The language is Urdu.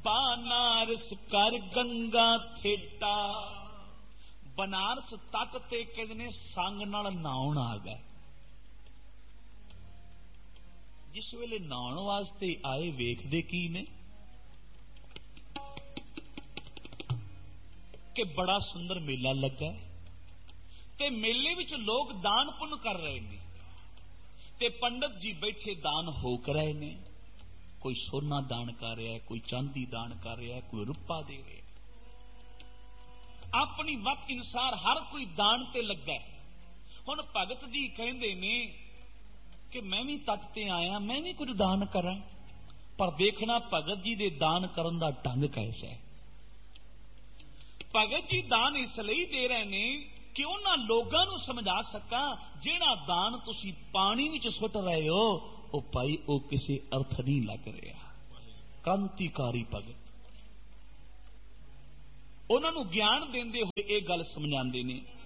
بنارس کر گنگا تھیٹا، بنارس تٹ تے کہندے سنگ نال ناؤن آ گئے. جس ویلے ناؤن واسطے آئے ویکھدے کی نے کہ بڑا سندر میلہ لگا تے میلے وچ لوگ دان پن کر رہے ہیں تے پنڈت جی بیٹھے دان ہو کر رہے ہیں. کوئی سونا دان کر رہا ہے، کوئی چاندی دان کر رہا ہے، کوئی روپا دے رہا ہے. اپنی وقت انسار ہر کوئی دان تے لگا ہے. ہن بھگت جی کہندے نے کہ میں بھی تٹ تے آیا، میں بھی کچھ دان کراں. پر دیکھنا بھگت جی دے دان کرن دا ڈنگ کیسا ہے. بھگت جی دان اس لیے دے رہے ہیں کہ انہاں لوگاں نو سمجھا سکاں جیڑا دان تسی پانی وچ سٹ رہے ہو او بھائی او کسی ارتھ نہیں لگ رہا. کرانتیکاری بھگت انہاں نو گیان دیندے ہوئے یہ گل سمجھاندے نے